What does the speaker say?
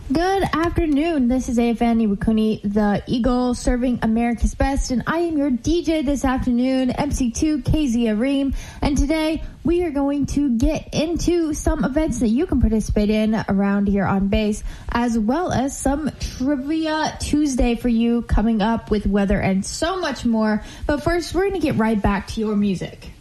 Good afternoon. This is AFN Iwakuni, the Eagle, serving America's best, and I am your DJ this afternoon, MC2 KZ Areem, and today we are going to get into some events that you can participate in around here on base, as well as some Trivia Tuesday for you coming up with weather and so much more. But first, we're going to get right back to your music.